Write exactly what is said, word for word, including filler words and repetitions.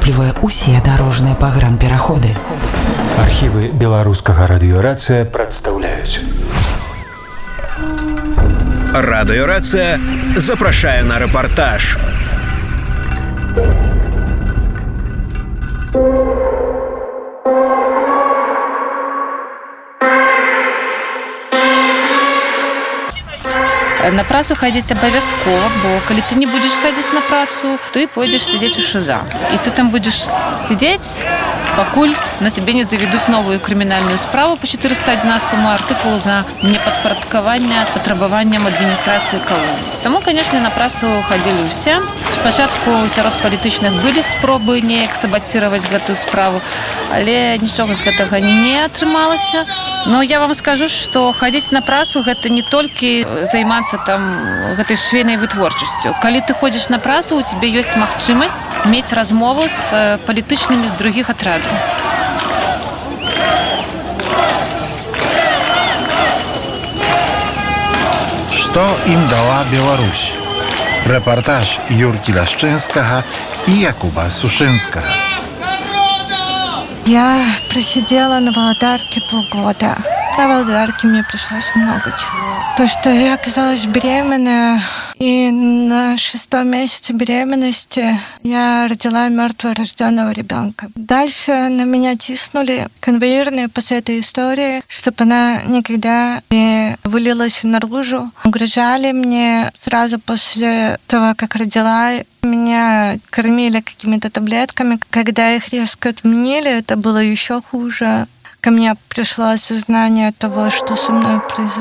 захоплівае ўсе дарожныя пагранпераходы. Архівы беларускага радыёрацыя прадстаўляюць. Радыёрацыя запрашае на рэпартаж. На працу хадзіць абавязкова, бо калі ты не будзеш хадзіць на працу, ты пойдзеш сядзець у ШЗА. І ты там будзеш сядзець, пакуль на цябе не заведуць новую крымінальную справу по чатырыста адзінаццатаму артыкулу за непадпарадкаванне патрабаванням адміністрацыі калоніі. Таму, канешне, на працу хадзілі ўсе. Спачатку сярод палітычных былі спробы неяк сабаціраваць гэтую справу, але нічога з гэтага не атрымалася. Но я вам скажу, што хадзіць на працу гэта не толькі займацца там гэтай швейнай вытворчасцю. Калі ты ходзіш на працу, у цябе ёсць магчымасць мець размову з палітычнымі з другіх атрадаў. Што ім дала Беларусь? Рэпартаж Юркі Ляшчынскага і Якуба Сушынскага. Я просидела на Володарке полгода. На Володарке мне пришлось много чего. То, что я оказалась беременная, и на шестом месяце беременности я родила мертворожденного ребенка. Дальше на меня тиснули конвоирные после этой истории, чтобы она никогда не вылилась наружу. Угрожали мне сразу после того, как родила. Меня кормили какими-то таблетками. Когда их резко отменили, это было еще хуже. Ко мне пришло осознание того, что со мной произошло.